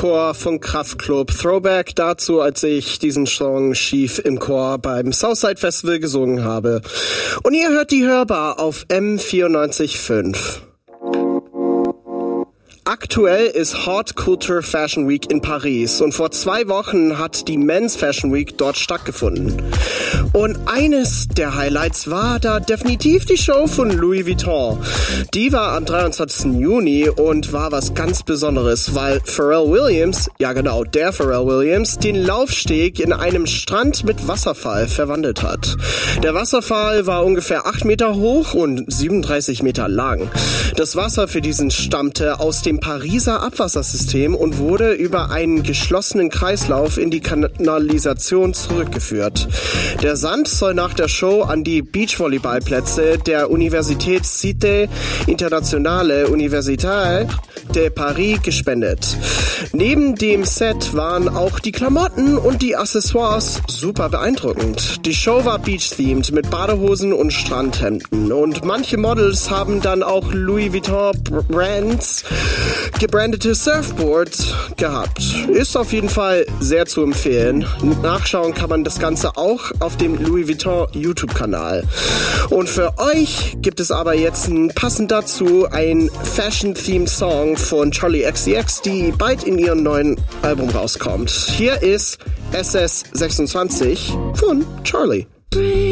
Chor von Kraftklub. Throwback dazu, als ich diesen Song schief im Chor beim Southside Festival gesungen habe. Und ihr hört die Hörbar auf M94.5. Aktuell ist Haute Couture Fashion Week in Paris und vor 2 Wochen hat die Men's Fashion Week dort stattgefunden. Und eines der Highlights war da definitiv die Show von Louis Vuitton. Die war am 23. Juni und war was ganz Besonderes, weil Pharrell Williams, ja genau, der Pharrell Williams, den Laufsteg in einem Strand mit Wasserfall verwandelt hat. Der Wasserfall war ungefähr 8 Meter hoch und 37 Meter lang. Das Wasser für diesen stammte aus dem Pariser Abwassersystem und wurde über einen geschlossenen Kreislauf in die Kanalisation zurückgeführt. Der Sand soll nach der Show an die Beachvolleyballplätze der Universität Cité Internationale Universitaire de Paris gespendet. Neben dem Set waren auch die Klamotten und die Accessoires super beeindruckend. Die Show war beach-themed mit Badehosen und Strandhemden und manche Models haben dann auch Louis Vuitton Brands gebrandete Surfboards gehabt. Ist auf jeden Fall sehr zu empfehlen. Nachschauen kann man das Ganze auch auf dem Louis Vuitton YouTube-Kanal. Und für euch gibt es aber jetzt passend dazu ein Fashion-Themed Song von Charli XCX, die bald in ihrem neuen Album rauskommt. Hier ist SS26 von Charli.